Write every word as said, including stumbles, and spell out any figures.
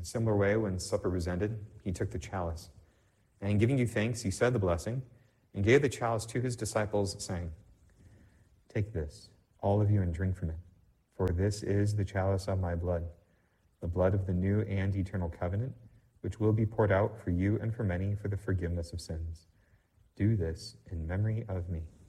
In a similar way, when supper was ended, he took the chalice. And giving you thanks, he said the blessing, and gave the chalice to his disciples, saying, "Take this, all of you, and drink from it, for this is the chalice of my blood, the blood of the new and eternal covenant, which will be poured out for you and for many for the forgiveness of sins. Do this in memory of me."